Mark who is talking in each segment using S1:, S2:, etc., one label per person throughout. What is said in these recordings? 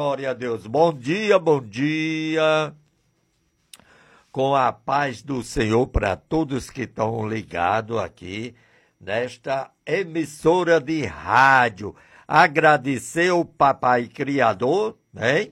S1: glória a Deus. Bom dia, bom dia. Com a paz do Senhor para todos que estão ligados aqui nesta emissora de rádio. Agradecer ao Papai Criador, né?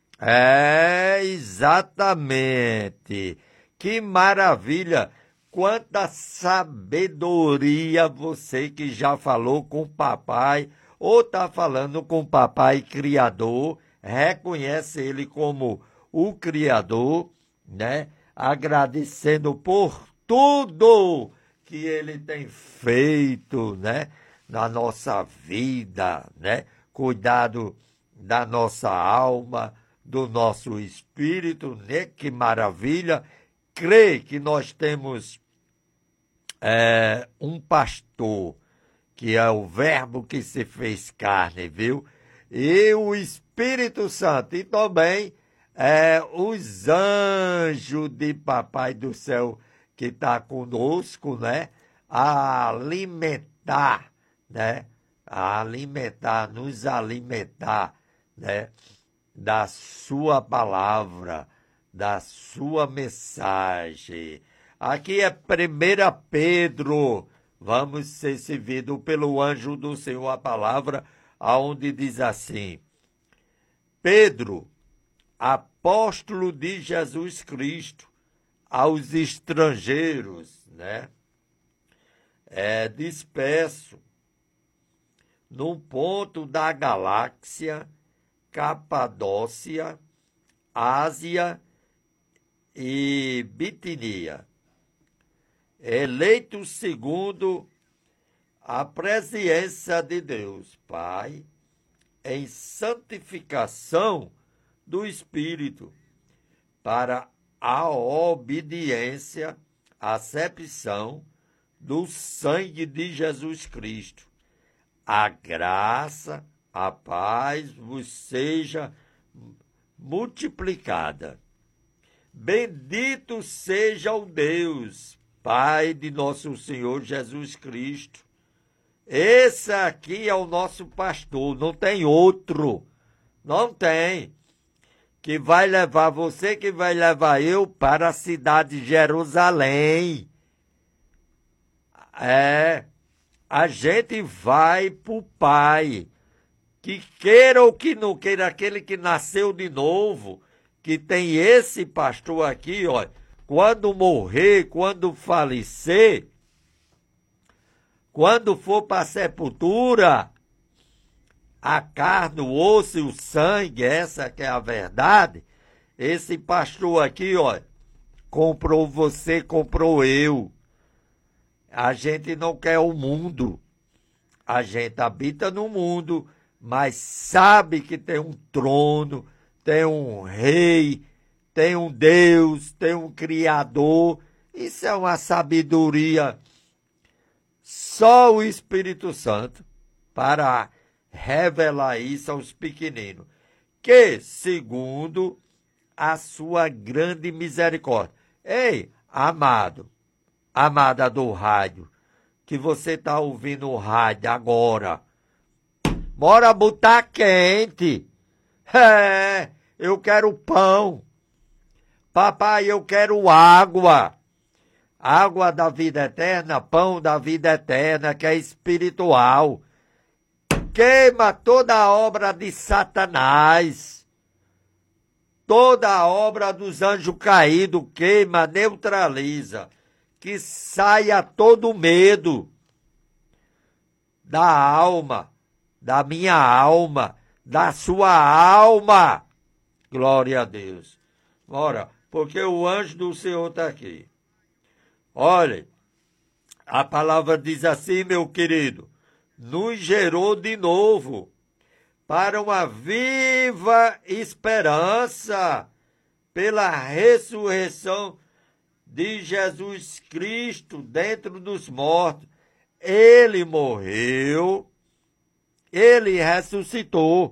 S1: Exatamente. Que maravilha. Quanta sabedoria você que já falou com o papai ou está falando com o Papai Criador, reconhece ele como o Criador, né? Agradecendo por tudo que ele tem feito, né? Na nossa vida, né? Cuidado da nossa alma, do nosso espírito, né? Que maravilha. Crê que nós temos um pastor, que é o verbo que se fez carne, viu? E o Espírito Santo, e também os anjos de Papai do Céu que está conosco, né? A alimentar, né? Nos alimentar, né? Da sua palavra, da sua mensagem. Aqui é 1 Pedro, vamos ser servidos pelo anjo do Senhor, a palavra, aonde diz assim: Pedro, apóstolo de Jesus Cristo, aos estrangeiros, né? Disperso num ponto da galáxia, Capadócia, Ásia e Bitinia, eleito segundo a presença de Deus Pai, em santificação do Espírito, para a obediência, acepção do sangue de Jesus Cristo. A graça, a paz vos seja multiplicada. Bendito seja o Deus, Pai de nosso Senhor Jesus Cristo. Esse aqui é o nosso pastor, não tem outro, não tem, que vai levar você, que vai levar eu para a cidade de Jerusalém. A gente vai para o Pai, que queira ou que não queira, aquele que nasceu de novo, que tem esse pastor aqui, ó, quando morrer, quando falecer, quando for para a sepultura, a carne, o osso e o sangue, essa que é a verdade, esse pastor aqui, ó, comprou você, comprou eu. A gente não quer o mundo, a gente habita no mundo, mas sabe que tem um trono, tem um rei, tem um Deus, tem um Criador. Isso é uma sabedoria só o Espírito Santo para revelar isso aos pequeninos, que segundo a sua grande misericórdia. Ei, amado, amada do rádio, que você está ouvindo o rádio agora, bora botar quente. Eu quero pão. Papai, eu quero água. Água da vida eterna, pão da vida eterna, que é espiritual. Queima toda a obra de Satanás. Toda a obra dos anjos caídos, queima, neutraliza. Que saia todo o medo da alma, da minha alma, da sua alma. Glória a Deus. Ora, porque o anjo do Senhor está aqui. Olha, a palavra diz assim, meu querido, nos gerou de novo para uma viva esperança pela ressurreição de Jesus Cristo dentro dos mortos. Ele morreu, ele ressuscitou.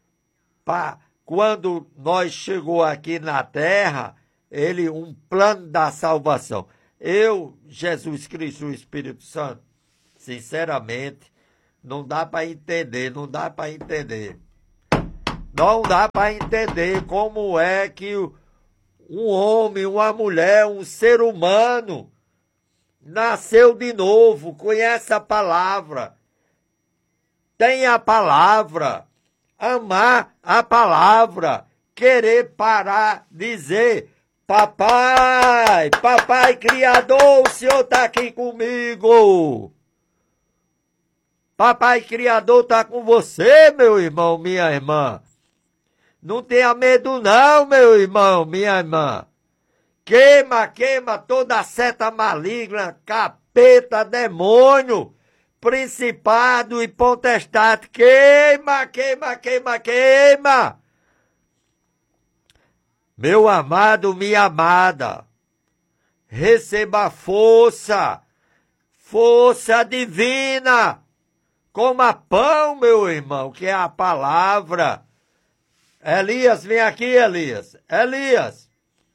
S1: Quando nós chegou aqui na terra, um plano da salvação. Eu, Jesus Cristo, o Espírito Santo, sinceramente, não dá para entender, não dá para entender. Não dá para entender como é que um homem, uma mulher, um ser humano nasceu de novo, conhece a palavra, tem a palavra, amar a palavra, querer parar, dizer: papai, papai criador, o senhor está aqui comigo. Papai criador está com você, meu irmão, minha irmã. Não tenha medo não, meu irmão, minha irmã. Queima, queima toda seta maligna, capeta, demônio, principado e potestade. Queima, queima, queima, queima. Meu amado, minha amada, receba força, força divina. Coma pão, meu irmão, que é a palavra. Elias, vem aqui, Elias. Elias,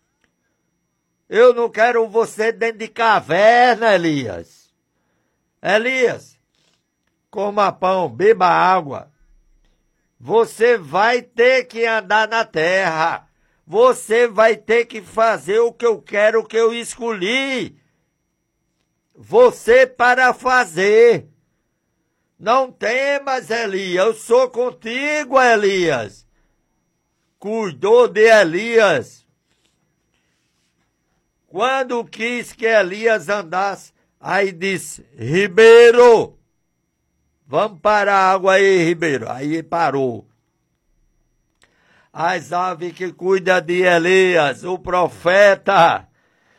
S1: eu não quero você dentro de caverna, Elias. Elias, coma pão, beba água. Você vai ter que andar na terra. Você vai ter que fazer o que eu quero, o que eu escolhi. Você para fazer. Não temas, Elias, eu sou contigo, Elias. Cuidou de Elias. Quando quis que Elias andasse, aí disse: Ribeiro, vamos parar a água aí, Ribeiro. Aí parou. As aves que cuidam de Elias, o profeta.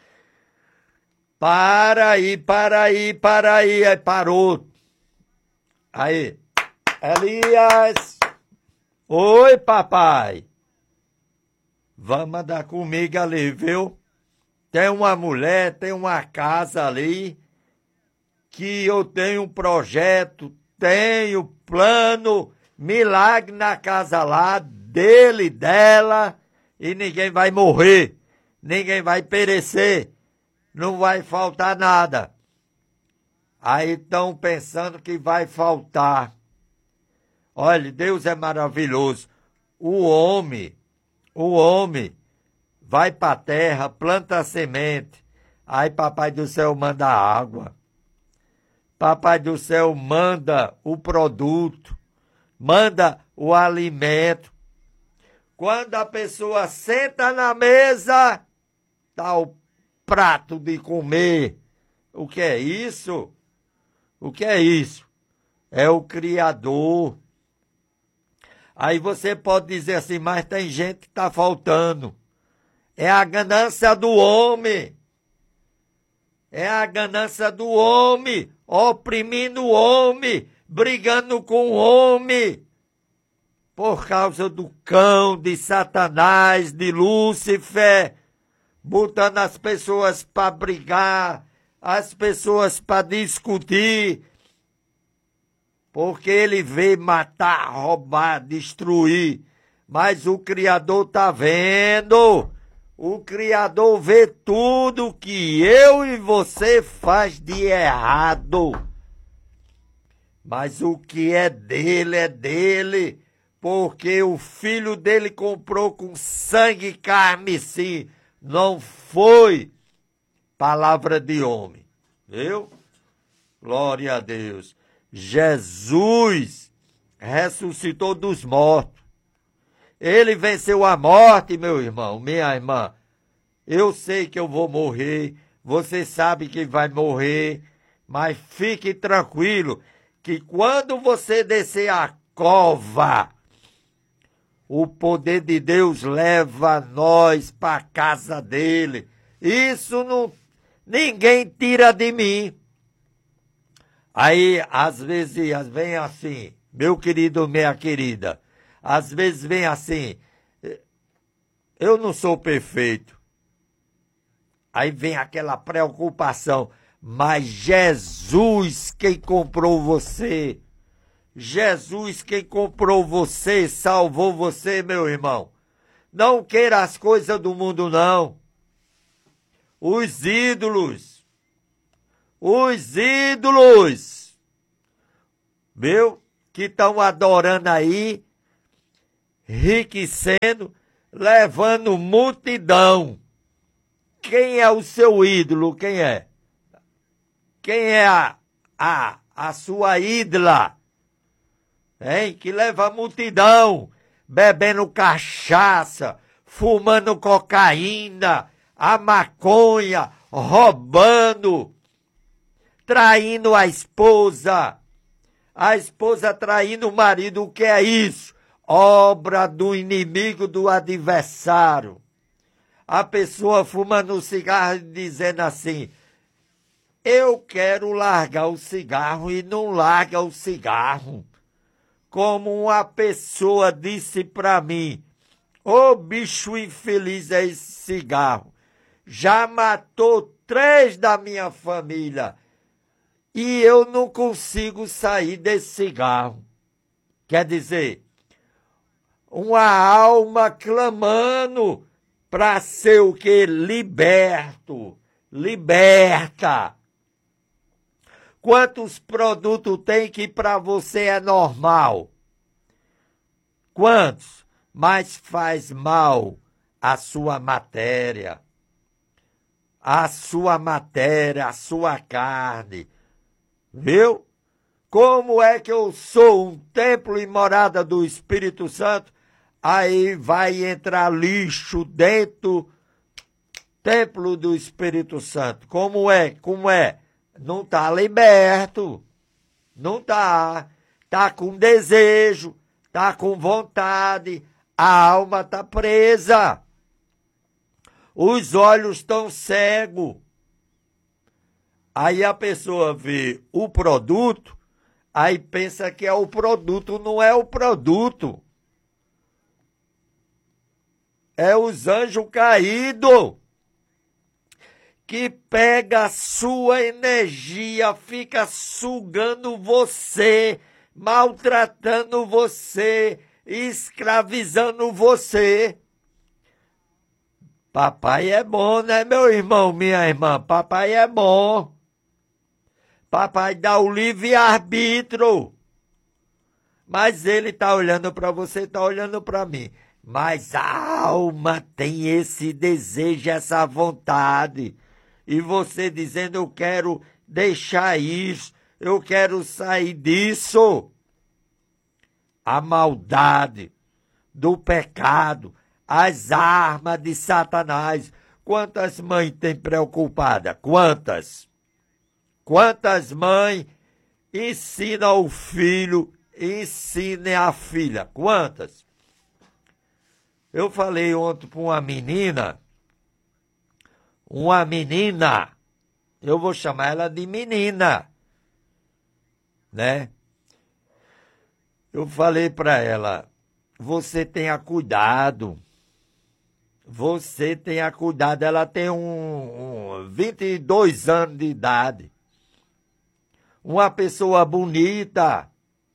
S1: Para aí, para aí, para aí. Aí parou. Aí, Elias. Oi, papai. Vamos andar comigo ali, viu? Tem uma mulher, tem uma casa ali, que eu tenho um projeto, tenho plano, milagre na casa lá, dele, dela, e ninguém vai morrer, ninguém vai perecer, não vai faltar nada. Aí estão pensando que vai faltar. Olha, Deus é maravilhoso. O homem vai para a terra, planta a semente, aí Papai do Céu manda a água. Papai do Céu manda o produto, manda o alimento. Quando a pessoa senta na mesa, tá o prato de comer. O que é isso? O que é isso? É o Criador. Aí você pode dizer assim, mas tem gente que está faltando. É a ganância do homem. É a ganância do homem, oprimindo o homem, brigando com o homem. Por causa do cão, de Satanás, de Lúcifer, botando as pessoas para brigar, as pessoas para discutir, porque ele veio matar, roubar, destruir. Mas o Criador está vendo. O Criador vê tudo que eu e você faz de errado. Mas o que é dele, porque o filho dele comprou com sangue e carne, sim, não foi palavra de homem. Viu? Glória a Deus. Jesus ressuscitou dos mortos. Ele venceu a morte, meu irmão, minha irmã. Eu sei que eu vou morrer, você sabe que vai morrer, mas fique tranquilo que quando você descer a cova, o poder de Deus leva nós para a casa dele. Isso não, ninguém tira de mim. Aí, às vezes, vem assim, meu querido, minha querida, às vezes vem assim, eu não sou perfeito. Aí vem aquela preocupação, mas Jesus quem comprou você, Jesus quem comprou você, salvou você, meu irmão. Não queira as coisas do mundo, não. Os ídolos, viu, que estão adorando aí, enriquecendo, levando multidão. Quem é o seu ídolo? Quem é? Quem é a sua ídola? Hein? Que leva a multidão, bebendo cachaça, fumando cocaína, a maconha, roubando, traindo a esposa traindo o marido. O que é isso? Obra do inimigo, do adversário. A pessoa fumando cigarro e dizendo assim: eu quero largar o cigarro, e não larga o cigarro. Como uma pessoa disse para mim: ô bicho infeliz é esse cigarro. Já matou 3 da minha família e eu não consigo sair desse cigarro. Quer dizer, uma alma clamando para ser o quê? Liberto, liberta. Quantos produtos tem que para você é normal? Quantos? Mas faz mal a sua matéria, a sua carne. Viu? Como é que eu sou um templo e morada do Espírito Santo? Aí vai entrar lixo dentro do templo do Espírito Santo. Como é? Como é? Não está liberto. Não está. Está com desejo, está com vontade, a alma está presa. Os olhos estão cegos. Aí a pessoa vê o produto, aí pensa que é o produto, não é o produto. É os anjos caídos que pega a sua energia, fica sugando você, maltratando você, escravizando você. Papai é bom, né, meu irmão, minha irmã? Papai é bom. Papai dá o livre-arbítrio. Mas ele está olhando para você, está olhando para mim. Mas a alma tem esse desejo, essa vontade. E você dizendo: eu quero deixar isso, eu quero sair disso. A maldade do pecado, as armas de Satanás. Quantas mães tem preocupada? Quantas? Quantas mães ensinam o filho, ensinem a filha? Quantas? Eu falei ontem para uma menina, eu vou chamar ela de menina, né? Eu falei para ela: você tenha cuidado, ela tem 22 anos de idade. Uma pessoa bonita,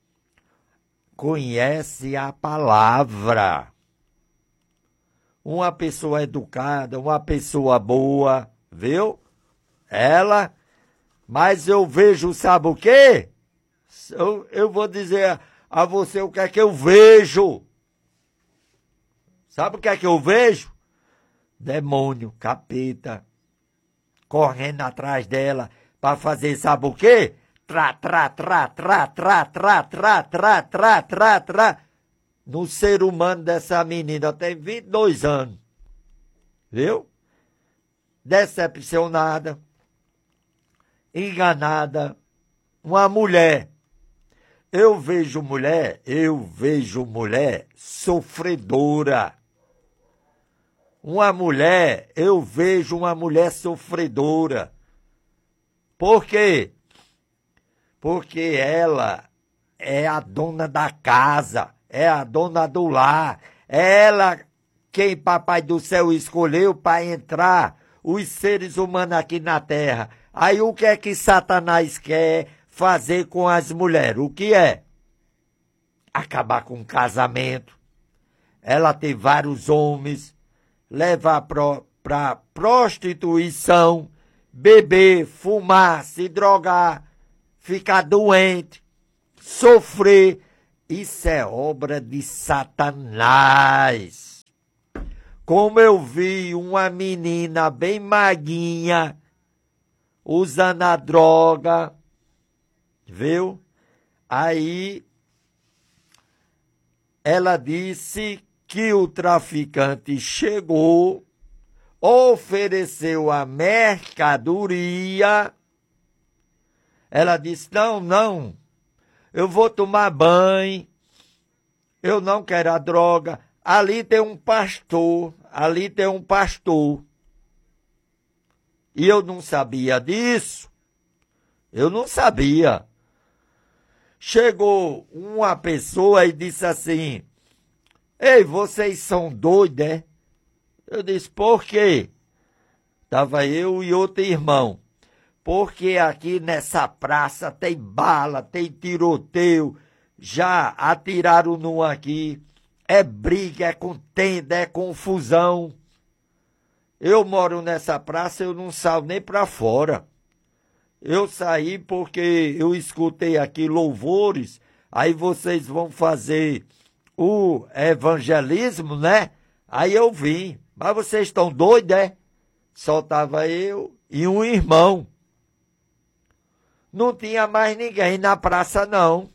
S1: conhece a palavra. Uma pessoa educada, uma pessoa boa, viu? Ela, mas eu vejo, sabe o quê? Eu vou dizer a você o que é que eu vejo. Sabe o que é que eu vejo? Demônio, capeta, correndo atrás dela para fazer, sabe o quê? Tra. No ser humano dessa menina, tem 22 anos. Viu? Decepcionada, enganada, uma mulher. Eu vejo mulher sofredora. Eu vejo uma mulher sofredora. Por quê? Porque ela é a dona da casa, é a dona do lar. É ela quem Papai do Céu escolheu para entrar os seres humanos aqui na terra. Aí o que é que Satanás quer fazer com as mulheres? O que é? Acabar com o casamento. Ela ter vários homens, levar para prostituição, beber, fumar, se drogar, ficar doente, sofrer Isso é obra de Satanás. Como eu vi uma menina bem maguinha usando a droga, viu? Aí ela disse que o traficante chegou, ofereceu a mercadoria. Ela disse: não, eu vou tomar banho, eu não quero a droga. Ali tem um pastor. E eu não sabia disso. Eu não sabia. Chegou uma pessoa e disse assim: ei, vocês são doidos, é? Eu disse: por quê? Tava eu e outro irmão. Porque aqui nessa praça tem bala, tem tiroteio, já atiraram num aqui. É briga, é contenda, é confusão. Eu moro nessa praça, eu não saio nem para fora. Eu saí porque eu escutei aqui louvores, aí vocês vão fazer o evangelismo, né? Aí eu vim. Mas vocês estão doidos, é? Só tava eu e um irmão. Não tinha mais ninguém na praça, não.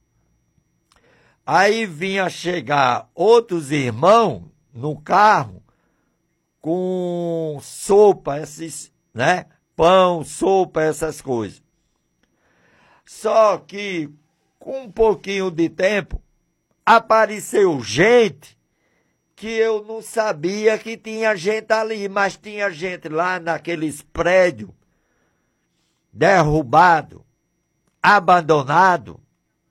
S1: Aí vinha chegar outros irmãos no carro com sopa, esses, né? Pão, sopa, essas coisas. Só que, com um pouquinho de tempo, apareceu gente que eu não sabia que tinha gente ali, mas tinha gente lá naqueles prédios, derrubado, abandonado.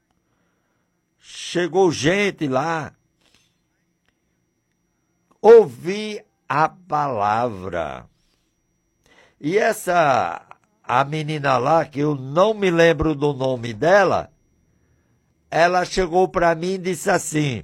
S1: Chegou gente lá, ouvi a palavra. E a menina lá, que eu não me lembro do nome dela, ela chegou para mim e disse assim: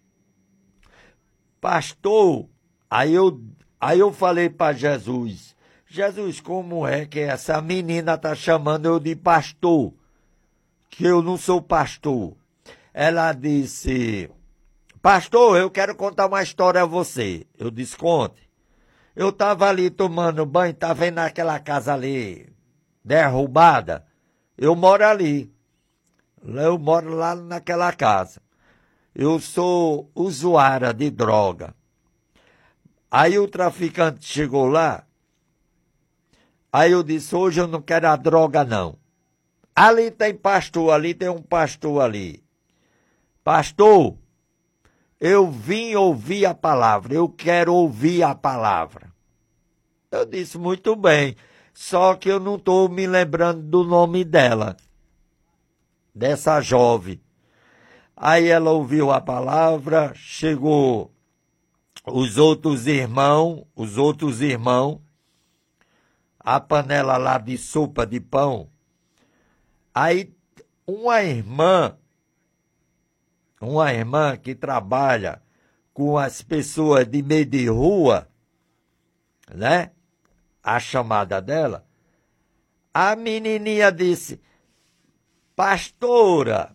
S1: pastor, aí eu falei para Jesus: Jesus, como é que essa menina tá chamando eu de pastor? Que eu não sou pastor. Ela disse: pastor, eu quero contar uma história a você. Eu disse: conte. Eu estava ali tomando banho, tá vendo aquela casa ali derrubada? Eu moro ali. Eu moro lá naquela casa. Eu sou usuária de droga. Aí o traficante chegou lá. Aí eu disse: hoje eu não quero a droga, não. Ali tem pastor, ali tem um pastor ali. Pastor, eu vim ouvir a palavra, eu quero ouvir a palavra. Eu disse: muito bem, só que eu não estou me lembrando do nome dela, dessa jovem. Aí ela ouviu a palavra, chegou os outros irmãos, a panela lá de sopa de pão. Aí uma irmã que trabalha com as pessoas de meio de rua, né? A chamada dela, a menininha disse: pastora,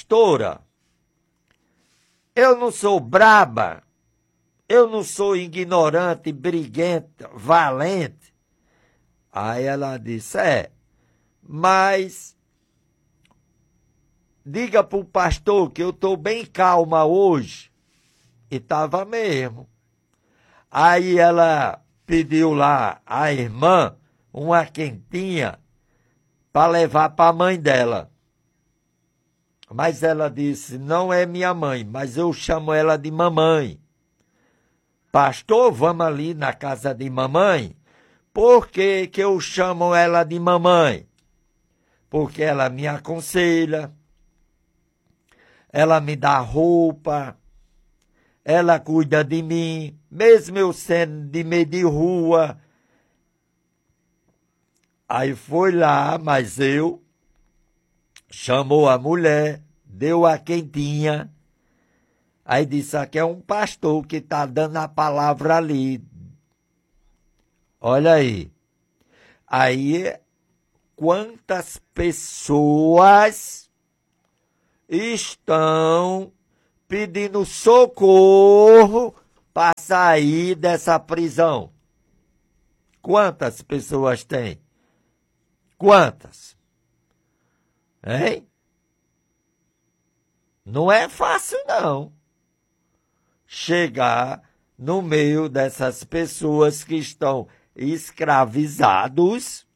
S1: eu não sou braba, eu não sou ignorante, briguenta, valente. Aí ela disse: mas diga pro pastor que eu estou bem calma hoje. E estava mesmo. Aí ela pediu lá a irmã uma quentinha para levar para a mãe dela. Mas ela disse: não é minha mãe, mas eu chamo ela de mamãe. Pastor, vamos ali na casa de mamãe? Por que que eu chamo ela de mamãe? Porque ela me aconselha, ela me dá roupa, ela cuida de mim, mesmo eu sendo de meio de rua. Aí foi lá, mas eu, chamou a mulher, deu a quentinha. Aí disse: aqui é um pastor que está dando a palavra ali. Olha aí. Aí, quantas pessoas estão pedindo socorro para sair dessa prisão. Quantas pessoas tem? Quantas? Hein? Não é fácil, não, chegar no meio dessas pessoas que estão escravizados,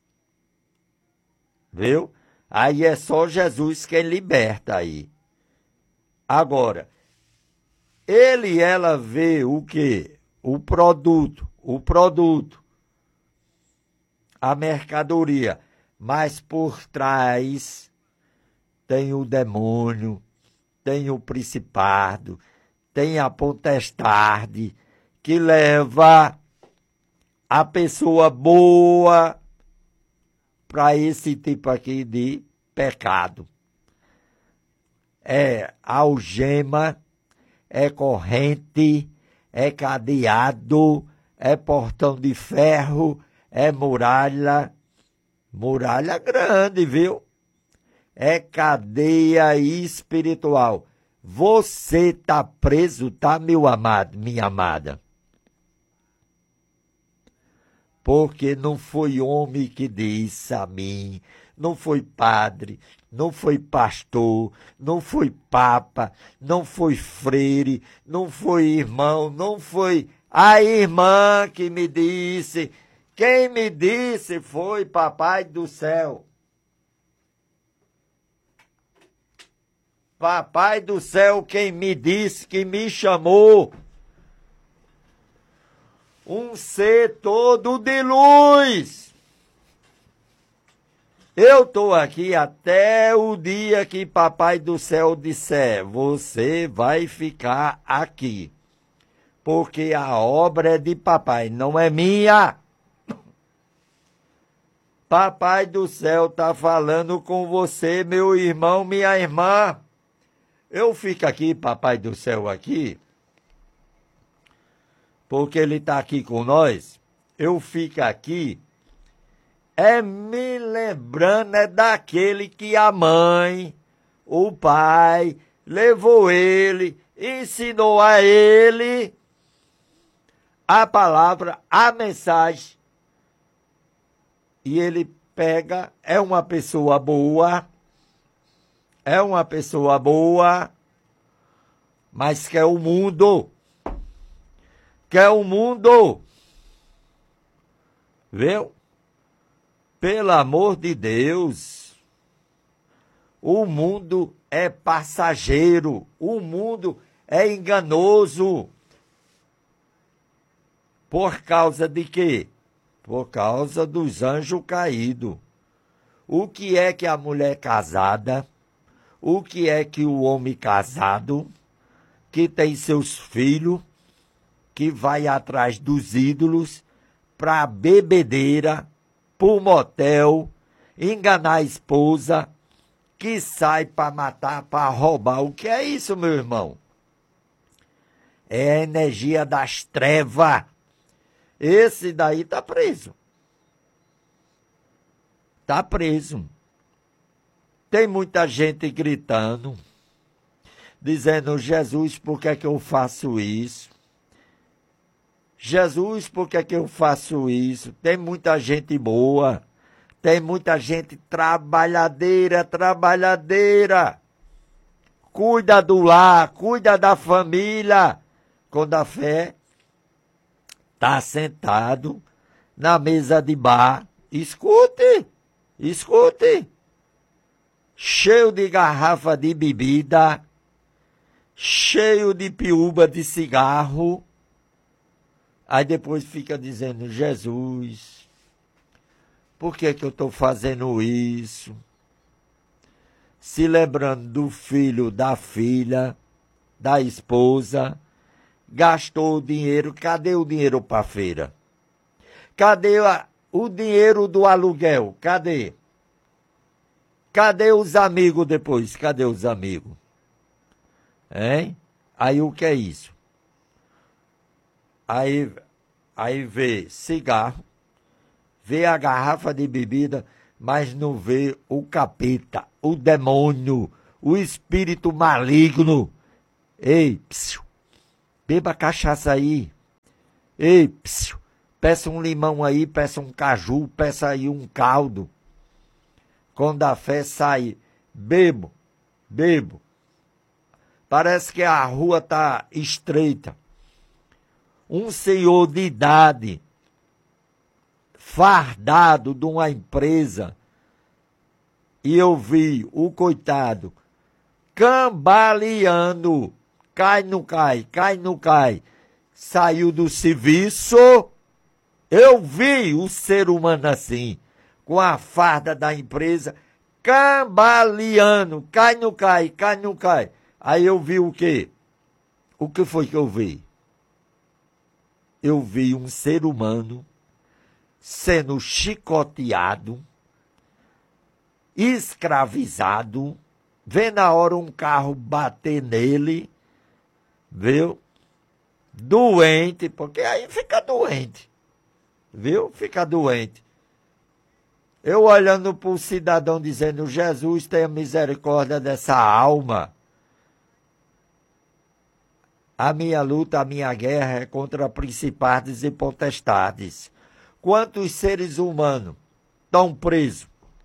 S1: viu? Aí é só Jesus quem liberta aí. Agora, ele e ela vê o quê? O produto, a mercadoria, mas por trás tem o demônio, tem o principado, tem a potestade que leva a pessoa boa para esse tipo aqui de pecado. É algema, é corrente, é cadeado, é portão de ferro, é muralha grande, viu? É cadeia espiritual. Você tá preso, tá, meu amado, minha amada? Porque não foi homem que disse a mim, não foi padre, não foi pastor, não foi papa, não foi freire, não foi irmão, não foi a irmã que me disse. Quem me disse foi Papai do Céu. Papai do Céu, quem me disse, que me chamou. Um ser todo de luz. Eu estou aqui até o dia que Papai do Céu disser, você vai ficar aqui. Porque a obra é de papai, não é minha. Papai do Céu está falando com você, meu irmão, minha irmã. Eu fico aqui, Papai do Céu, aqui, porque ele está aqui com nós. Eu fico aqui, me lembrando daquele que a mãe, o pai, levou ele, ensinou a ele a palavra, a mensagem. E ele pega, é uma pessoa boa, mas quer o mundo. Viu? Pelo amor de Deus, o mundo é passageiro, o mundo é enganoso. Por causa de quê? Por causa dos anjos caídos. O que é que a mulher casada, o que é que o homem casado, que tem seus filhos, que vai atrás dos ídolos, para bebedeira, para motel, enganar a esposa, que sai para matar, para roubar. O que é isso, meu irmão? É a energia das trevas. Esse daí está preso. Está preso. Tem muita gente gritando, dizendo, Jesus, por que é que eu faço isso? Jesus, por que é que eu faço isso? Tem muita gente boa, tem muita gente trabalhadeira. Cuida do lar, cuida da família. Quando a fé está sentado na mesa de bar, escute, cheio de garrafa de bebida, cheio de piúba de cigarro, aí depois fica dizendo, Jesus, por que que eu estou fazendo isso? Se lembrando do filho, da filha, da esposa, gastou o dinheiro, cadê o dinheiro para a feira? Cadê o dinheiro do aluguel? Cadê? Cadê os amigos depois? Cadê os amigos? Hein? Aí o que é isso? Aí vê cigarro, vê a garrafa de bebida, mas não vê o capeta, o demônio, o espírito maligno. Ei, psiu, beba cachaça aí. Ei, psiu, peça um limão aí, peça um caju, peça aí um caldo. Quando a fé sai, bebo. Parece que a rua tá estreita. Um senhor de idade, fardado de uma empresa, e eu vi o coitado cambaleando, cai, não cai, saiu do serviço. Eu vi o ser humano assim, com a farda da empresa, cambaleando, cai, não cai. Aí eu vi o quê? O que foi que eu vi? Eu vi um ser humano sendo chicoteado, escravizado, vê na hora um carro bater nele, viu? Doente, porque aí fica doente, viu? Fica doente. Eu olhando para o cidadão dizendo, Jesus, tenha misericórdia dessa alma. A minha luta, a minha guerra é contra principados e potestades. Quantos seres humanos estão presos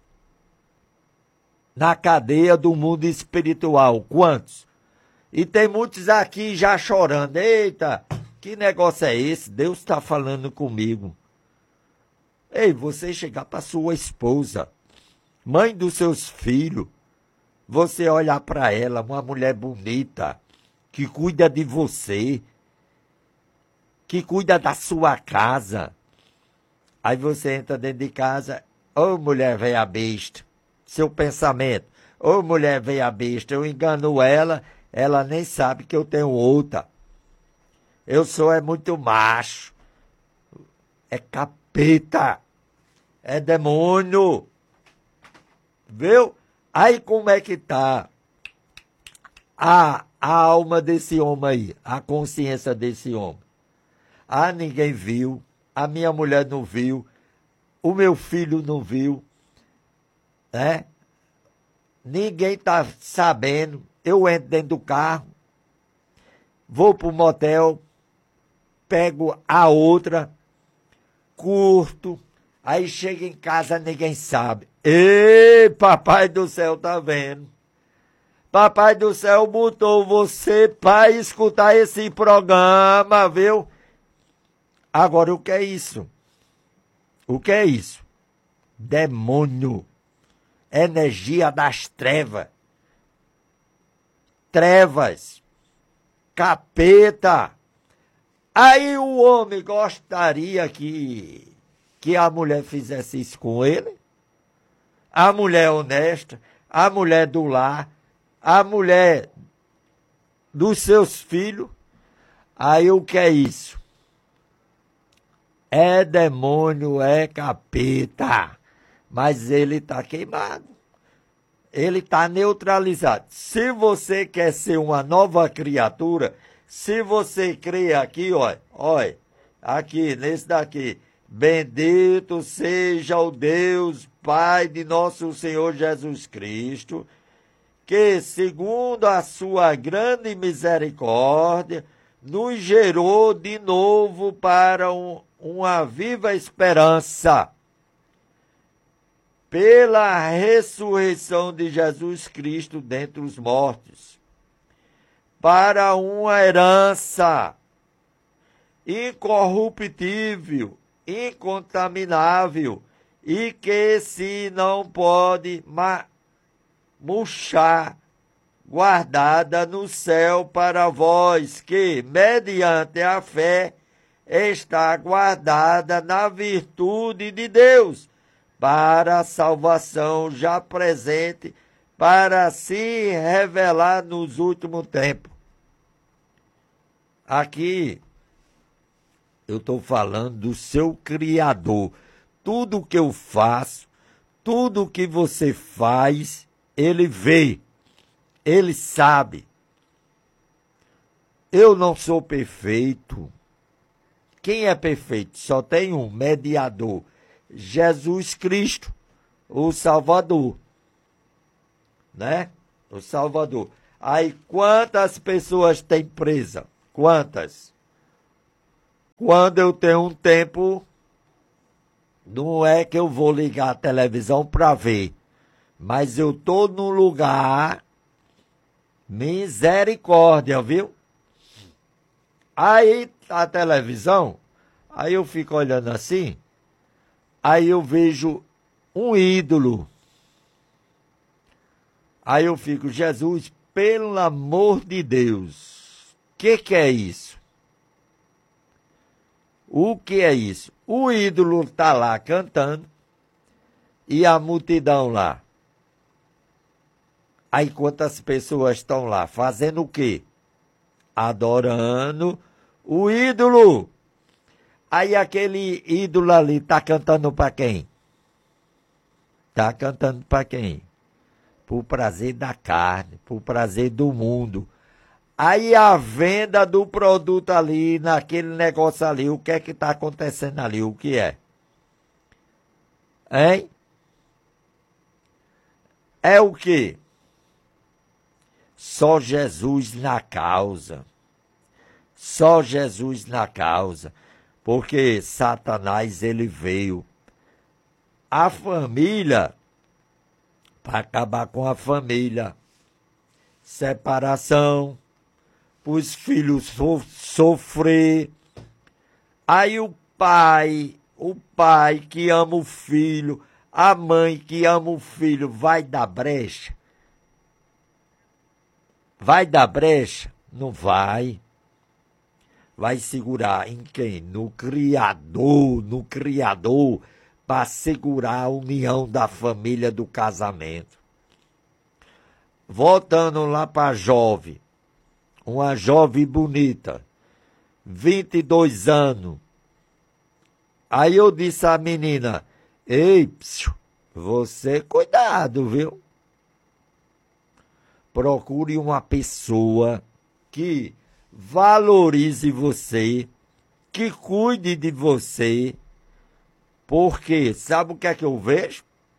S1: na cadeia do mundo espiritual? Quantos? E tem muitos aqui já chorando. Eita, que negócio é esse? Deus está falando comigo. Ei, você chegar para sua esposa, mãe dos seus filhos, você olhar para ela, uma mulher bonita, que cuida de você, que cuida da sua casa. Aí você entra dentro de casa, ô mulher veia besta, seu pensamento, ô mulher veia besta, eu engano ela, ela nem sabe que eu tenho outra. Eu sou muito macho, é capeta, é demônio, viu? Aí como é que tá a alma desse homem aí, a consciência desse homem? Ah, ninguém viu, a minha mulher não viu, o meu filho não viu, né? Ninguém tá sabendo. Eu entro dentro do carro, vou pro motel, pego a outra, curto, aí chego em casa, ninguém sabe. Ei, papai do céu tá vendo. Papai do céu botou você para escutar esse programa, viu? Agora, o que é isso? O que é isso? Demônio. Energia das trevas. Trevas. Capeta. Aí o homem gostaria que a mulher fizesse isso com ele? A mulher honesta, a mulher do lar, a mulher dos seus filhos. Aí o que é isso? É demônio, é capeta. Mas ele está queimado. Ele está neutralizado. Se você quer ser uma nova criatura, se você crê aqui, olha, aqui, nesse daqui, bendito seja o Deus, Pai de nosso Senhor Jesus Cristo, que, segundo a sua grande misericórdia, nos gerou de novo para uma viva esperança, pela ressurreição de Jesus Cristo dentre os mortos, para uma herança incorruptível, incontaminável, e que se não pode murchar, guardada no céu para vós, que, mediante a fé, está guardada na virtude de Deus, para a salvação já presente, para se revelar nos últimos tempos. Aqui, eu estou falando do seu Criador. Tudo que eu faço, tudo que você faz, Ele vê, Ele sabe. Eu não sou perfeito. Quem é perfeito? Só tem um mediador, Jesus Cristo, o Salvador, né? O Salvador. Aí quantas pessoas tem presa? Quantas? Quando eu tenho um tempo, não é que eu vou ligar a televisão para ver, mas eu tô num lugar, misericórdia, viu? Aí a televisão, aí eu fico olhando assim, aí eu vejo um ídolo. Aí eu fico, Jesus, pelo amor de Deus, o que é isso? O que é isso? O ídolo está lá cantando e a multidão lá. Aí quantas pessoas estão lá fazendo o quê? Adorando o ídolo. Aí aquele ídolo ali está cantando para quem? Está cantando para quem? Por prazer da carne, por prazer do mundo. Aí a venda do produto ali, naquele negócio ali, o que é que está acontecendo ali? O que é? Hein? É o quê? Só Jesus na causa. Só Jesus na causa. Porque Satanás, ele veio. A família, para acabar com a família. Separação. Os filhos sofrer. Aí o pai que ama o filho, a mãe que ama o filho, vai dar brecha? Vai dar brecha? Não vai. Vai segurar em quem? No Criador, para segurar a união da família do casamento. Voltando lá para a jovem. Uma jovem bonita, 22 anos. Aí eu disse à menina, ei, você cuidado, viu? Procure uma pessoa que valorize você, que cuide de você, porque sabe o que é que eu vejo?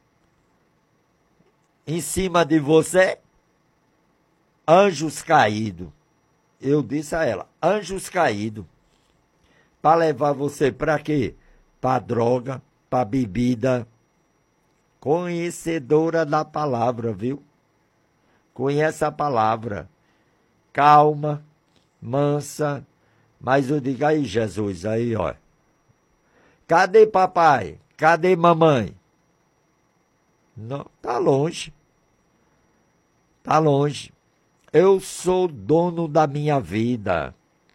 S1: Em cima de você, anjos caídos. Eu disse a ela, anjos caídos, para levar você para quê? Para droga, para bebida. Conhecedora da palavra, viu? Conhece a palavra. Calma, mansa. Mas eu digo aí, Jesus, aí, ó. Cadê papai? Cadê mamãe? Não, tá longe. Tá longe. Eu sou dono da minha vida.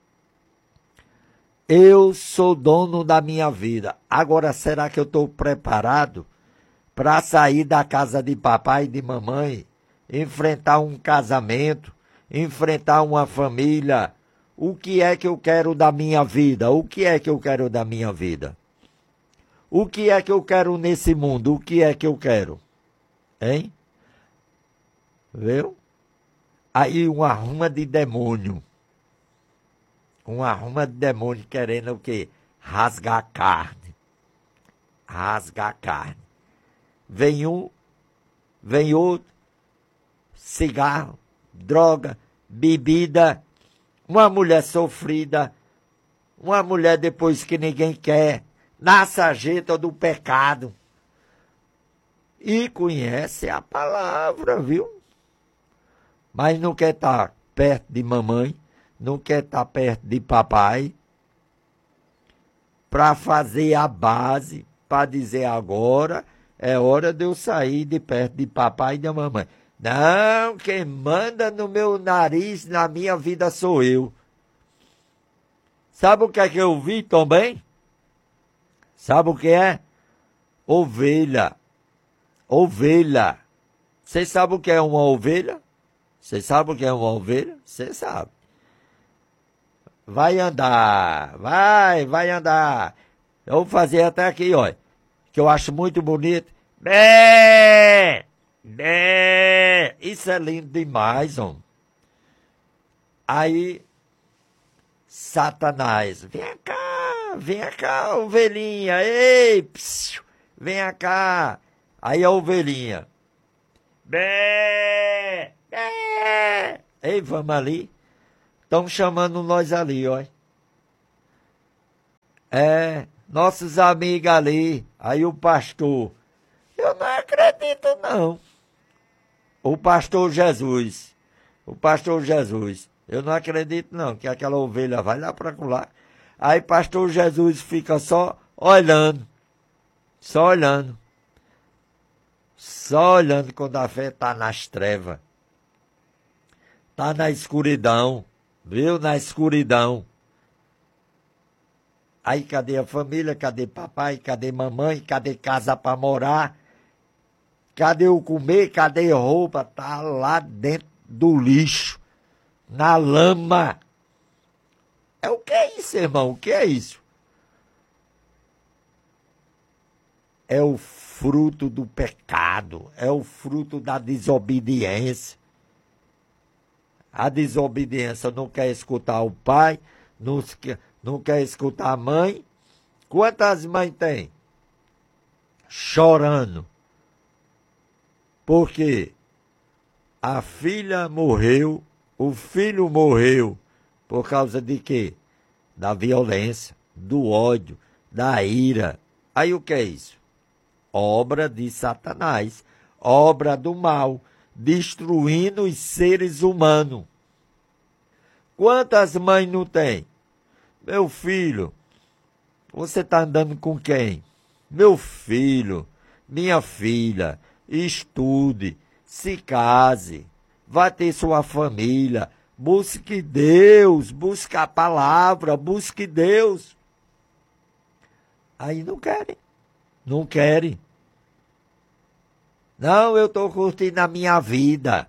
S1: Eu sou dono da minha vida. Agora, será que eu estou preparado para sair da casa de papai e de mamãe, enfrentar um casamento, enfrentar uma família? O que é que eu quero da minha vida? O que é que eu quero da minha vida? O que é que eu quero nesse mundo? O que é que eu quero? Hein? Viu? Aí uma arruma de demônio. Uma arruma de demônio querendo o quê? Rasgar a carne. Rasgar a carne. Vem um, vem outro. Cigarro, droga, bebida. Uma mulher sofrida. Uma mulher depois que ninguém quer. Na sarjeta do pecado. E conhece a palavra, viu? Mas não quer estar perto de mamãe, não quer estar perto de papai, para fazer a base, para dizer agora é hora de eu sair de perto de papai e da mamãe. Não, quem manda no meu nariz, na minha vida, sou eu. Sabe o que é que eu vi também? Sabe o que é? Ovelha. Ovelha. Você sabe o que é uma ovelha? Você sabe o que é uma ovelha? Você sabe. Vai andar, vai andar. Eu vou fazer até aqui, ó, que eu acho muito bonito. Bé! Bé! Isso é lindo demais, homem. Aí, Satanás, vem cá, ovelhinha, ei, psiu, vem cá. Aí a ovelhinha, bé! Ei, vamos ali. Estão chamando nós ali, ó. Nossos amigos ali. Aí o pastor. Eu não acredito, não. O pastor Jesus. O pastor Jesus. Eu não acredito, não, que aquela ovelha vai lá para lá. Aí pastor Jesus fica só olhando. Só olhando. Só olhando quando a fé está nas trevas. Está na escuridão. Viu? Na escuridão. Aí cadê a família? Cadê papai? Cadê mamãe? Cadê casa para morar? Cadê o comer? Cadê roupa? Tá lá dentro do lixo. Na lama. O que é isso, irmão? O que é isso? É o fruto do pecado. É o fruto da desobediência. A desobediência não quer escutar o pai, não quer escutar a mãe. Quantas mães tem? Chorando. Porque a filha morreu, o filho morreu. Por causa de quê? Da violência, do ódio, da ira. Aí o que é isso? Obra de Satanás, obra do mal, destruindo os seres humanos. Quantas mães não tem? Meu filho, você está andando com quem? Meu filho, minha filha, estude, se case, vá ter sua família, busque Deus, busque a palavra, busque Deus. Aí não querem, não querem. Não, eu estou curtindo a minha vida.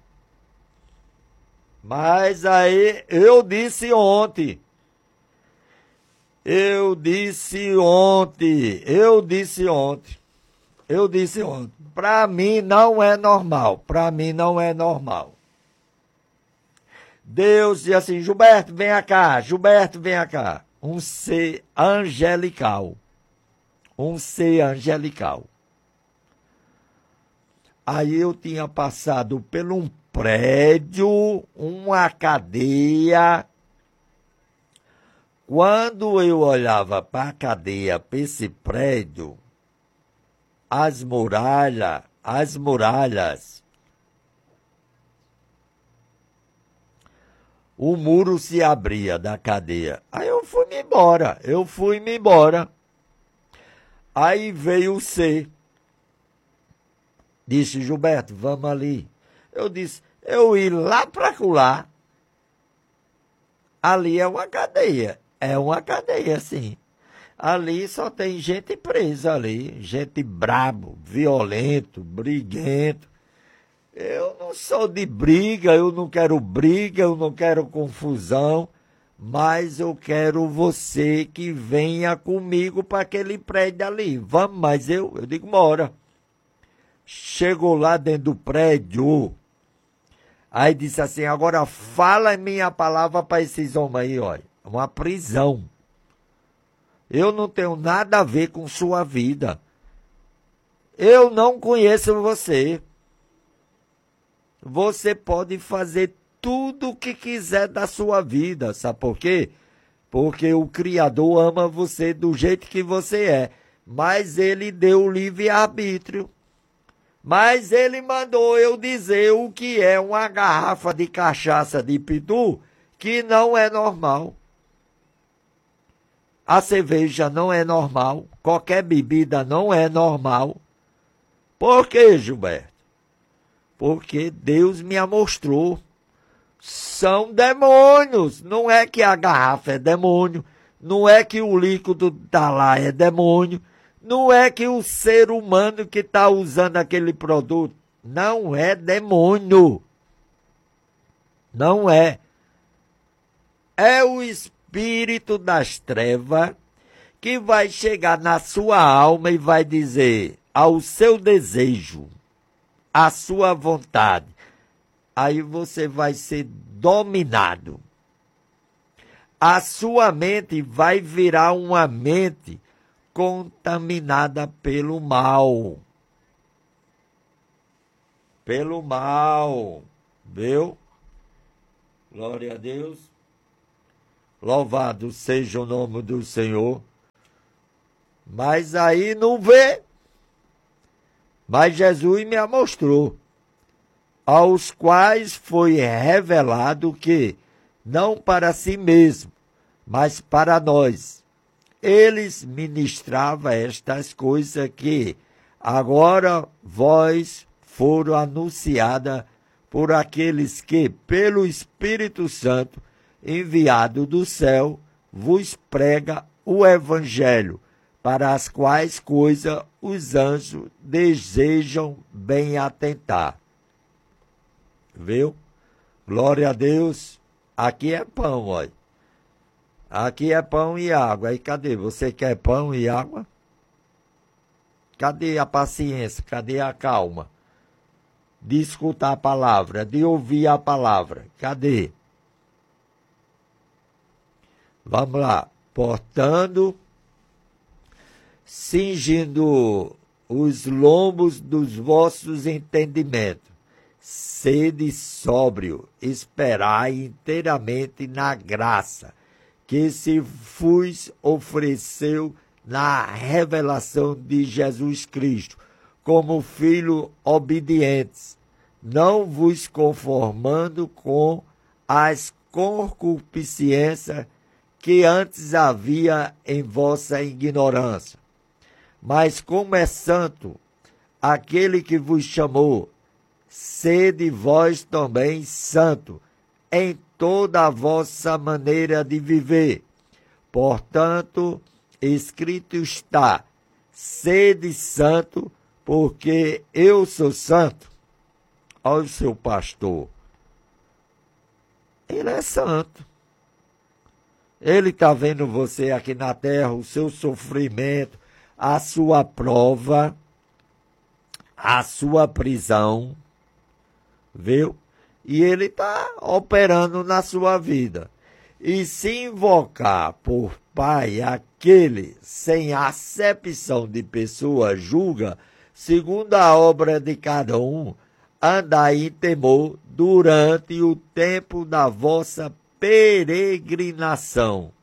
S1: Mas aí eu disse ontem, para mim não é normal. Deus disse assim, Gilberto, vem cá. Um ser angelical. Aí eu tinha passado por um prédio, uma cadeia. Quando eu olhava para a cadeia, para esse prédio, as muralhas, o muro se abria da cadeia. Aí eu fui me embora. Aí veio o C. Disse, Gilberto, vamos ali. Eu disse, eu ir lá para lá. Ali é uma cadeia. É uma cadeia, sim. Ali só tem gente presa ali. Gente brabo, violento, briguento. Eu não sou de briga, eu não quero confusão. Mas eu quero você que venha comigo para aquele prédio ali. Vamos, mas eu digo, bora. Chegou lá dentro do prédio. Aí disse assim, agora fala minha palavra para esses homens aí, olha. Uma prisão. Eu não tenho nada a ver com sua vida. Eu não conheço você. Você pode fazer tudo o que quiser da sua vida. Sabe por quê? Porque o Criador ama você do jeito que você é. Mas ele deu o livre-arbítrio. Mas ele mandou eu dizer o que é uma garrafa de cachaça de pitu, que não é normal. A cerveja não é normal. Qualquer bebida não é normal. Por quê, Gilberto? Porque Deus me mostrou. São demônios. Não é que a garrafa é demônio. Não é que o líquido está lá é demônio. Não é que o ser humano que está usando aquele produto não é demônio. Não é. É o espírito das trevas que vai chegar na sua alma e vai dizer ao seu desejo, à sua vontade. Aí você vai ser dominado. A sua mente vai virar uma mente contaminada pelo mal. Viu? Glória a Deus. Louvado seja o nome do Senhor. Mas aí não vê. Mas Jesus me mostrou. Aos quais foi revelado que, não para si mesmo, mas para nós, eles ministravam estas coisas que agora vós foram anunciadas por aqueles que, pelo Espírito Santo, enviado do céu, vos prega o Evangelho, para as quais coisas os anjos desejam bem atentar. Viu? Glória a Deus. Aqui é pão, olha. Aqui é pão e água. Aí cadê? Você quer pão e água? Cadê a paciência? Cadê a calma? De escutar a palavra, de ouvir a palavra. Cadê? Vamos lá. Portando, cingindo os lombos dos vossos entendimentos. Sede sóbrio, esperai inteiramente na graça que se vos ofereceu na revelação de Jesus Cristo, como filhos obedientes, não vos conformando com as concupiscências que antes havia em vossa ignorância. Mas como é santo aquele que vos chamou, sede vós também santo em toda a vossa maneira de viver. Portanto, escrito está, sede santo, porque eu sou santo. Olha o seu pastor. Ele é santo. Ele está vendo você aqui na terra, o seu sofrimento, a sua prova, a sua prisão, viu? E ele está operando na sua vida. E se invocar por Pai aquele sem acepção de pessoa julga, segundo a obra de cada um, andai em temor durante o tempo da vossa peregrinação.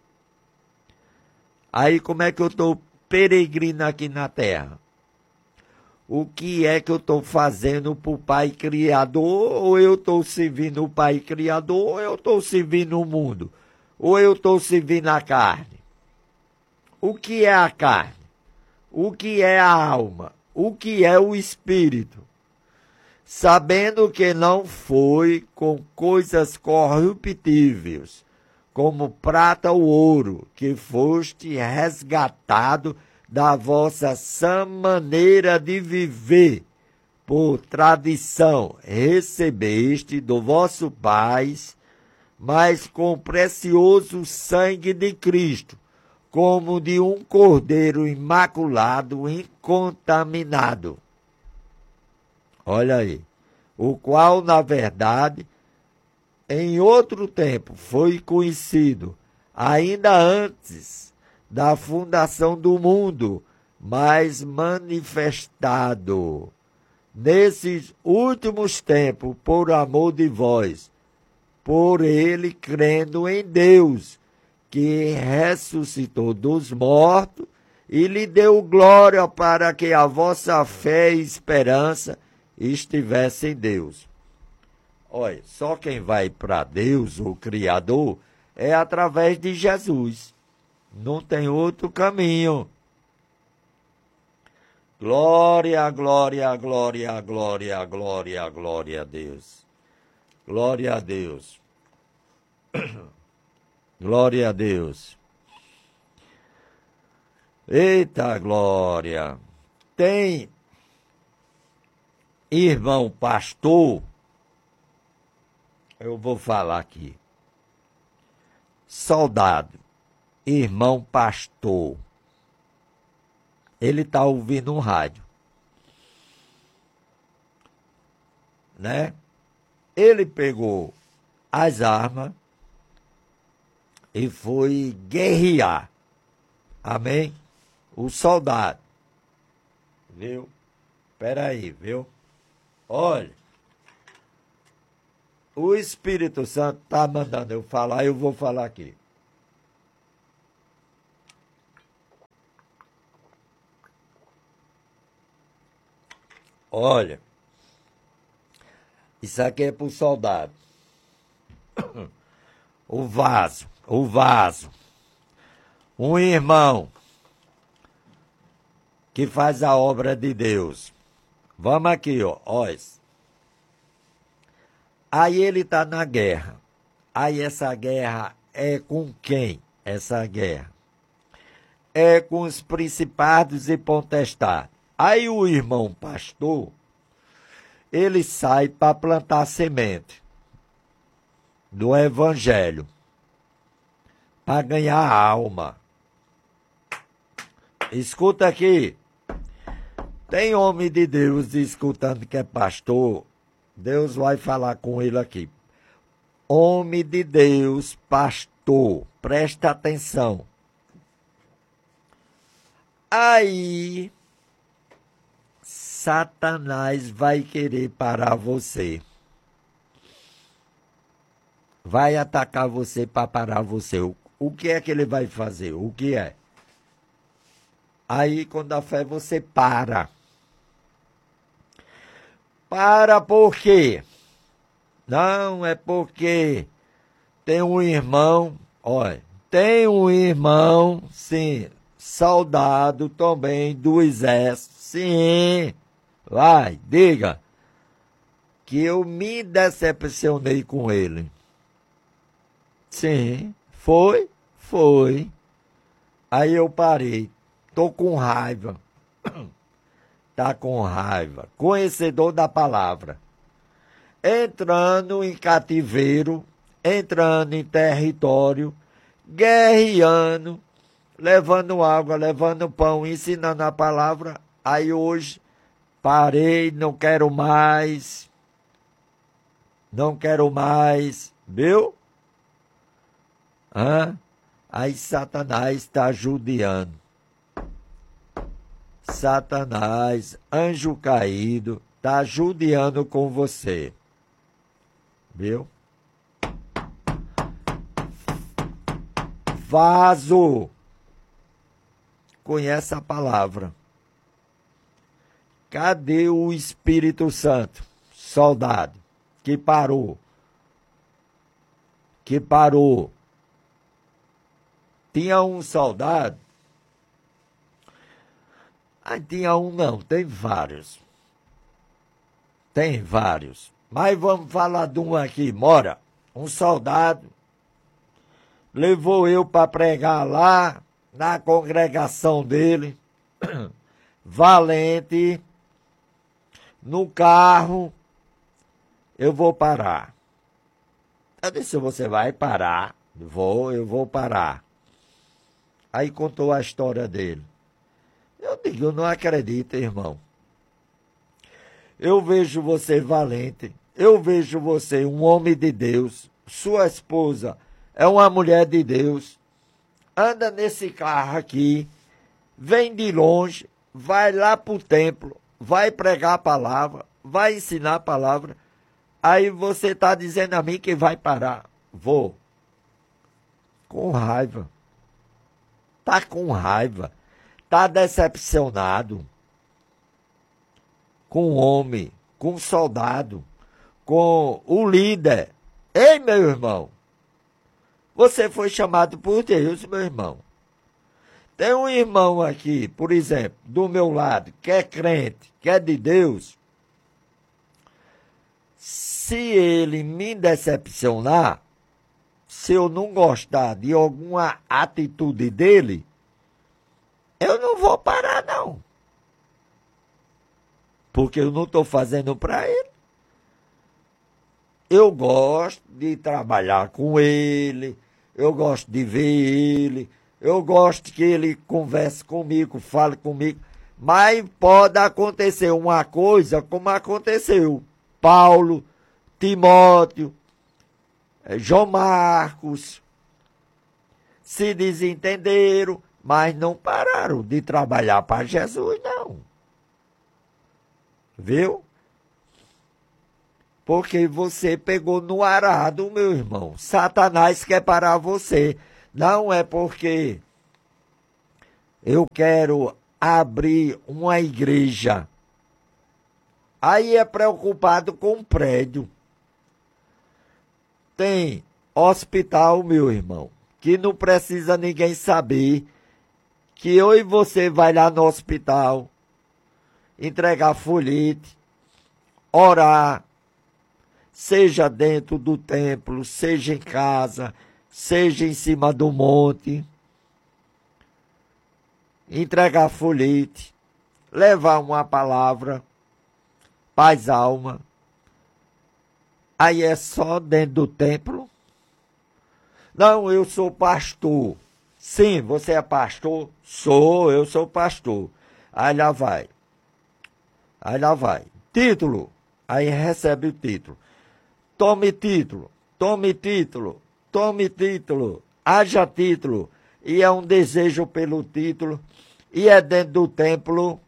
S1: Aí como é que eu estou peregrino aqui na terra? O que é que eu estou fazendo para o Pai Criador? Ou eu estou servindo o Pai Criador, ou eu estou servindo o mundo? Ou eu estou servindo a carne? O que é a carne? O que é a alma? O que é o espírito? Sabendo que não foi com coisas corruptíveis, como prata ou ouro, que foste resgatado da vossa sã maneira de viver, por tradição recebeste do vosso Pai, mas com o precioso sangue de Cristo, como de um cordeiro imaculado, incontaminado. Olha aí, o qual, na verdade, em outro tempo foi conhecido, ainda antes da fundação do mundo, mas manifestado nesses últimos tempos por amor de vós, por ele crendo em Deus, que ressuscitou dos mortos e lhe deu glória para que a vossa fé e esperança estivesse em Deus. Olha, só quem vai para Deus, o Criador, é através de Jesus. Não tem outro caminho. Glória, glória, glória, glória, glória, glória a Deus. Glória a Deus. Glória a Deus. Eita glória. Tem irmão pastor, eu vou falar aqui. Soldado, irmão pastor. Ele está ouvindo um rádio, né? Ele pegou as armas e foi guerrear. Amém? O soldado. Viu? Espera aí, viu? Olha. O Espírito Santo está mandando eu falar, eu vou falar aqui. Olha, isso aqui é para o soldado. O vaso. Um irmão que faz a obra de Deus. Vamos aqui, ó. Aí ele está na guerra. Aí essa guerra é com quem? Essa guerra é com os principados e potestades. Aí o irmão pastor, ele sai para plantar semente do evangelho, para ganhar alma. Escuta aqui. Tem homem de Deus escutando que é pastor, Deus vai falar com ele aqui. Homem de Deus, pastor, presta atenção. Aí, Satanás vai querer parar você. Vai atacar você para parar você. O que é que ele vai fazer? O que é? Aí, quando a fé você para. Para por quê? Não, é porque tem um irmão, olha, sim, soldado também do exército, sim, vai, diga, que eu me decepcionei com ele. Sim, foi. Aí eu parei, tô com raiva, tá com raiva, conhecedor da palavra. Entrando em cativeiro, entrando em território, guerreando, levando água, levando pão, ensinando a palavra. Aí hoje, parei, não quero mais, viu? Aí Satanás está judiando. Satanás, anjo caído, está judiando com você. Viu? Vaso. Conhece a palavra. Cadê o Espírito Santo? Soldado. Que parou. Tinha um soldado. Tinha um não, tem vários. Mas vamos falar de um aqui, mora. Um soldado levou eu para pregar lá na congregação dele. Valente. No carro. Eu vou parar. Eu disse, você vai parar? Eu vou parar. Aí contou a história dele. Eu digo, eu não acredito, irmão. Eu vejo você valente, eu vejo você um homem de Deus, sua esposa é uma mulher de Deus, anda nesse carro aqui, vem de longe, vai lá para o templo, vai pregar a palavra, vai ensinar a palavra, aí você está dizendo a mim que vai parar. Vou. Com raiva. Tá com raiva. Tá decepcionado. Com o homem, com o soldado, com o líder. Ei, meu irmão, você foi chamado por Deus, meu irmão. Tem um irmão aqui, por exemplo, do meu lado, que é crente, que é de Deus. Se ele me decepcionar, se eu não gostar de alguma atitude dele, eu não vou parar, não. Porque eu não estou fazendo para ele. Eu gosto de trabalhar com ele, eu gosto de ver ele, eu gosto que ele converse comigo, fale comigo, mas pode acontecer uma coisa como aconteceu. Paulo, Timóteo, João Marcos, se desentenderam, mas não pararam de trabalhar para Jesus, não. Viu? Porque você pegou no arado, meu irmão. Satanás quer parar você. Não é porque eu quero abrir uma igreja. Aí é preocupado com o prédio. Tem hospital, meu irmão, que não precisa ninguém saber que eu e você vai lá no hospital, entregar folhete, orar, seja dentro do templo, seja em casa, seja em cima do monte, entregar folhete, levar uma palavra, paz alma. Aí é só dentro do templo? Não, eu sou pastor. Sim, você é pastor? Sou, eu sou pastor. Aí lá vai. Aí lá vai. Título. Aí recebe o título. Tome título, tome título, tome título, haja título. E é um desejo pelo título. E é dentro do templo.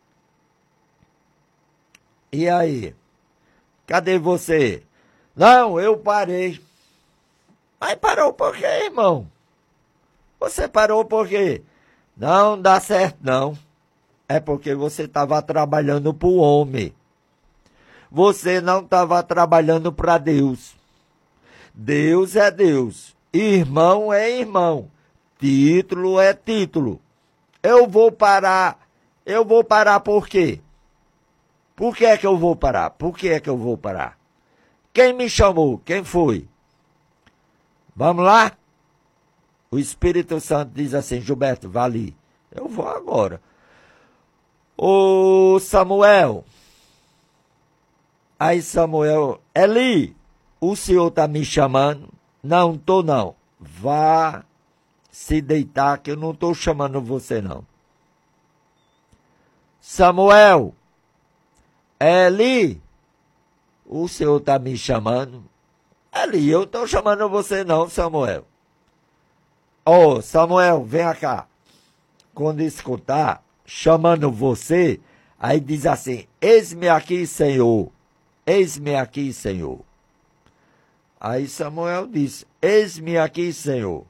S1: E aí? Cadê você? Não, eu parei. Mas parou por quê, irmão? Você parou por quê? Não dá certo, não. É porque você estava trabalhando para o homem. Você não estava trabalhando para Deus. Deus é Deus. Irmão é irmão. Título é título. Eu vou parar. Eu vou parar por quê? Por que é que eu vou parar? Por que é que eu vou parar? Quem me chamou? Quem foi? Vamos lá? O Espírito Santo diz assim: Gilberto, vá ali. Eu vou agora. Ô Samuel. Aí Samuel, Eli, o senhor está me chamando? Não, estou não. Vá se deitar que eu não estou chamando você não. Samuel, Eli, o senhor está me chamando? Eli, eu estou chamando você não, Samuel. Ô, Samuel, vem cá. Quando escutar, chamando você, aí diz assim: eis-me aqui, Senhor. Eis-me aqui, Senhor. Aí Samuel disse: eis-me aqui, Senhor.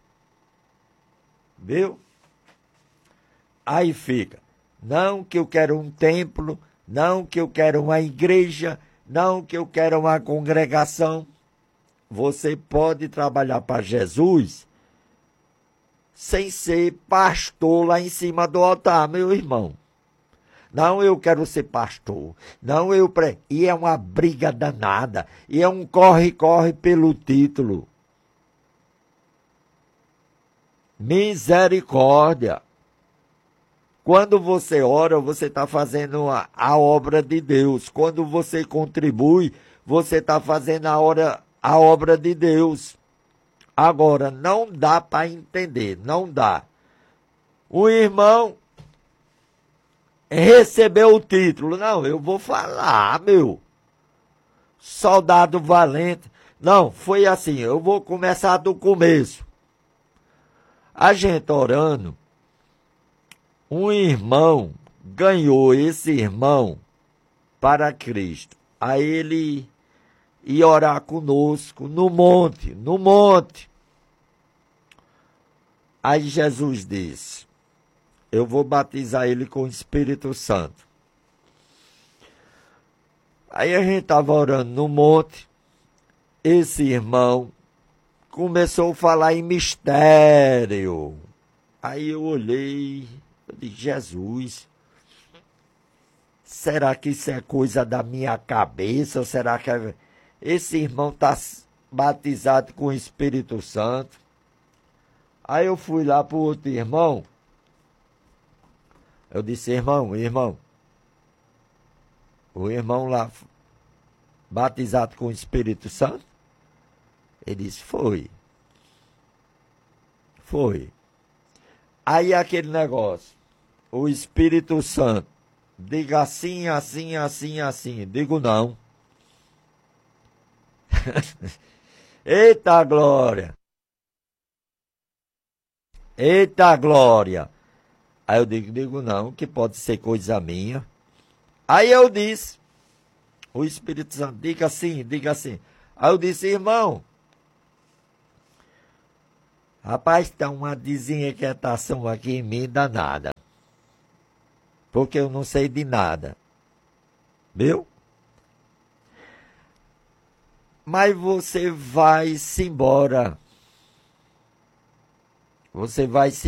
S1: Viu? Aí fica: não que eu quero um templo, não que eu quero uma igreja, não que eu quero uma congregação. Você pode trabalhar para Jesus sem ser pastor lá em cima do altar, meu irmão. Não, eu quero ser pastor. Não, E é uma briga danada. E é um corre-corre pelo título. Misericórdia. Quando você ora, você está fazendo a obra de Deus. Quando você contribui, você está fazendo a obra de Deus. Agora, não dá para entender. Não dá. O irmão recebeu o título. Não, eu vou falar, meu. Soldado valente. Não, foi assim. Eu vou começar do começo. A gente orando, um irmão ganhou esse irmão para Cristo. Aí ele ia orar conosco no monte, no monte. Aí Jesus disse: eu vou batizar ele com o Espírito Santo. Aí a gente estava orando no monte. Esse irmão começou a falar em mistério. Aí eu olhei, eu disse: Jesus, será que isso é coisa da minha cabeça? Ou será que esse irmão está batizado com o Espírito Santo? Aí eu fui lá para o outro irmão. Eu disse: irmão, o irmão lá batizado com o Espírito Santo? Ele disse: foi. Aí aquele negócio, o Espírito Santo, diga assim, assim, assim, assim. Digo: não. Eita glória! Eita glória! Aí eu digo não, que pode ser coisa minha. Aí eu disse: O Espírito Santo, diga assim, diga assim. Aí eu disse, irmão, rapaz, está uma desinquietação aqui em mim danada. Porque eu não sei de nada. Viu? Mas você vai-se embora. Você vai se